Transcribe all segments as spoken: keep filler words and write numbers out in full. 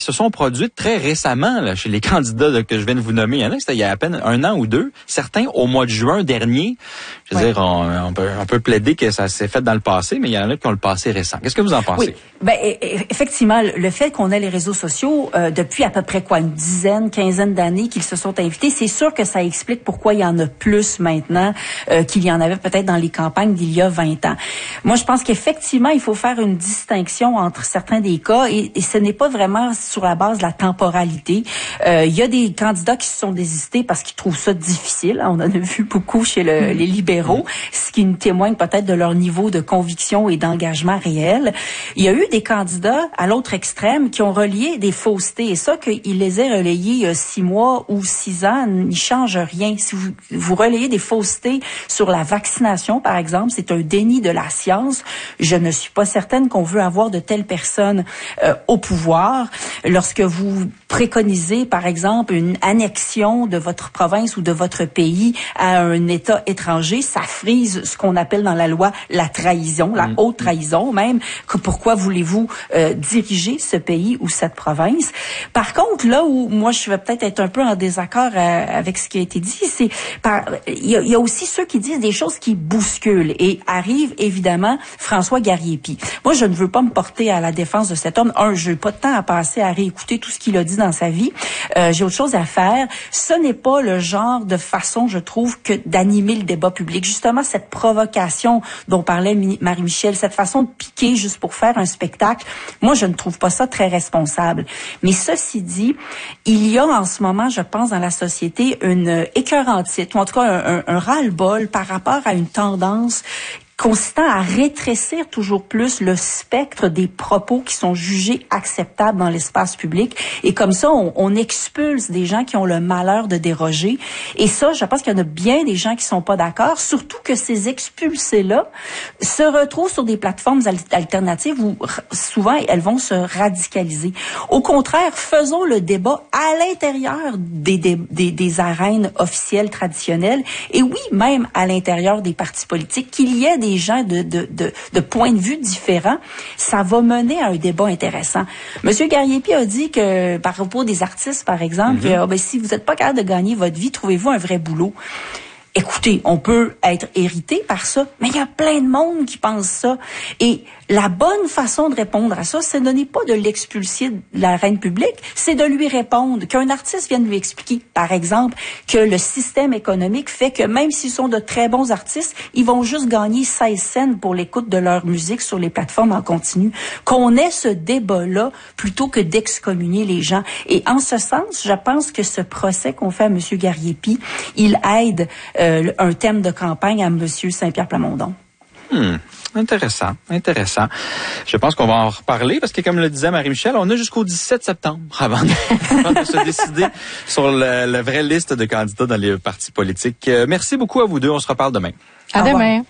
se sont produites très récemment là, chez les candidats là, que je viens de vous nommer. Il y en a, c'était il y a à peine un an ou deux. Certains, au mois de juin dernier, je veux ouais. dire, on, on, peut, on peut plaider que ça s'est fait dans le passé, mais il y en a qui ont le passé récent. Qu'est-ce que vous en pensez? Oui. Ben, effectivement, le fait qu'on ait les réseaux sociaux euh, depuis à peu près quoi, une dizaine, quinzaine d'années qu'ils se sont invités, c'est sûr que ça explique pourquoi il y en a plus maintenant euh, qu'il y en avait peut-être dans les campagnes d'il y a vingt ans. Moi, je pense qu'effectivement, il faut faire une distinction entre certains des cas et, et ce n'est pas vraiment sur la base de la temporalité. Euh, il y a des candidats qui se sont désistés parce qu'ils trouvent ça difficile. On en a vu beaucoup chez le, les libéraux, ce qui nous témoigne peut-être de leur niveau de conviction et d'engagement réel. Il y a eu des candidats à l'autre extrême qui ont relié des faussetés. Et ça, qu'ils les aient relayés il y a six mois ou six ans, n'y change rien. Si vous, vous relayez des faussetés sur la vaccination, par exemple, c'est un déni de la science. Je ne suis pas certaine qu'on veut avoir de telles personnes euh, au pouvoir. Lorsque vous préconisez, par exemple, une annexion de votre province ou de votre pays à un État étranger, ça frise ce qu'on appelle dans la loi la trahison, la haute trahison même. Que pourquoi voulez-vous euh, diriger ce pays ou cette province? Par contre, là où moi je vais peut-être être un peu en désaccord euh, avec ce qui a été dit, c'est par il y, y a aussi ceux qui disent des choses qui bousculent et arrive évidemment François Garriépi. Moi, je ne veux pas me porter à la défense de cet homme. Un, je n'ai pas de temps à passer à réécouter tout ce qu'il a dit dans sa vie. Euh, j'ai autre chose à faire. Ce n'est pas le genre de façon, je trouve, que d'animer le débat public. Justement, cette provocation dont parlait Marie-Michel, cette façon de piquer juste pour faire un spectacle, moi, je ne trouve pas ça très responsable. Mais ceci dit, il y a en ce moment, je pense, dans la société, une écœurantite, ou en tout cas un, un, un ras-le-bol par rapport à une tendance consistant à rétrécir toujours plus le spectre des propos qui sont jugés acceptables dans l'espace public. Et comme ça, on, on expulse des gens qui ont le malheur de déroger. Et ça, je pense qu'il y en a bien des gens qui sont pas d'accord, surtout que ces expulsés-là se retrouvent sur des plateformes alternatives où souvent elles vont se radicaliser. Au contraire, faisons le débat à l'intérieur des, des, des, des arènes officielles traditionnelles et oui, même à l'intérieur des partis politiques, qu'il y ait des gens de, de, de, de points de vue différents, ça va mener à un débat intéressant. Monsieur Garriépi a dit que, par rapport des artistes, par exemple, mm-hmm. que, oh, ben, si vous n'êtes pas capable de gagner votre vie, trouvez-vous un vrai boulot. Écoutez, on peut être hérité par ça, mais il y a plein de monde qui pense ça. Et la bonne façon de répondre à ça, c'est de n'est pas de l'expulser de l'arène publique, c'est de lui répondre, qu'un artiste vienne lui expliquer, par exemple, que le système économique fait que même s'ils sont de très bons artistes, ils vont juste gagner seize cents pour l'écoute de leur musique sur les plateformes en continu. Qu'on ait ce débat-là plutôt que d'excommunier les gens. Et en ce sens, je pense que ce procès qu'on fait à M. Garriépi, il aide euh, un thème de campagne à M. Saint-Pierre Plamondon. Hmm. Intéressant, intéressant. Je pense qu'on va en reparler parce que, comme le disait Marie-Michel, on a jusqu'au dix-sept septembre avant de, avant de se décider sur la, la vraie liste de candidats dans les partis politiques. Euh, merci beaucoup à vous deux. On se reparle demain. À demain.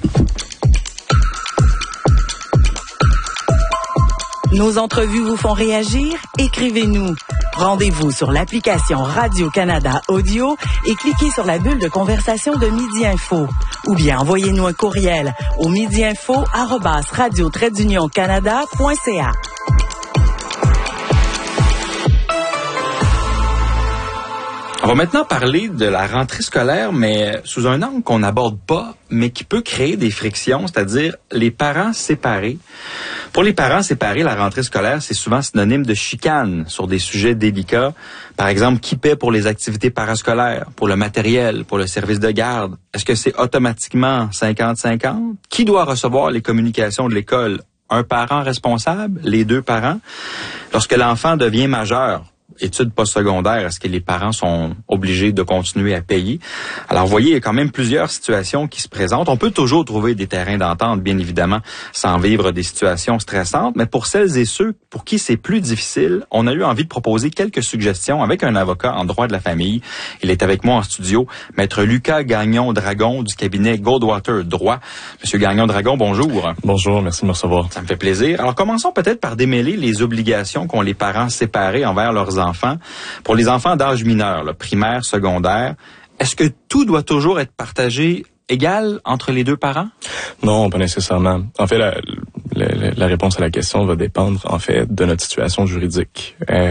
Nos entrevues vous font réagir? Écrivez-nous. Rendez-vous sur l'application Radio-Canada Audio et cliquez sur la bulle de conversation de Midi Info. Ou bien envoyez-nous un courriel au midiinfo arobase radio trait d'union canada point c a. On va maintenant parler de la rentrée scolaire, mais sous un angle qu'on n'aborde pas, mais qui peut créer des frictions, c'est-à-dire les parents séparés. Pour les parents séparés, la rentrée scolaire, c'est souvent synonyme de chicane sur des sujets délicats. Par exemple, qui paie pour les activités parascolaires, pour le matériel, pour le service de garde? Est-ce que c'est automatiquement cinquante cinquante? Qui doit recevoir les communications de l'école? Un parent responsable? Les deux parents? Lorsque l'enfant devient majeur, études postsecondaires, est-ce que les parents sont obligés de continuer à payer? Alors, vous voyez, il y a quand même plusieurs situations qui se présentent. On peut toujours trouver des terrains d'entente, bien évidemment, sans vivre des situations stressantes, mais pour celles et ceux pour qui c'est plus difficile, on a eu envie de proposer quelques suggestions avec un avocat en droit de la famille. Il est avec moi en studio, Maître Lucas Gagnon-Dragon du cabinet Goldwater Droit. Monsieur Gagnon-Dragon, bonjour. Bonjour, merci de me recevoir. Ça me fait plaisir. Alors, commençons peut-être par démêler les obligations qu'ont les parents séparés envers leurs enfants. Pour les enfants d'âge mineur, là, primaire, secondaire, est-ce que tout doit toujours être partagé égal entre les deux parents? Non, pas nécessairement. En fait, la, la, la réponse à la question va dépendre, en fait, de notre situation juridique. Euh,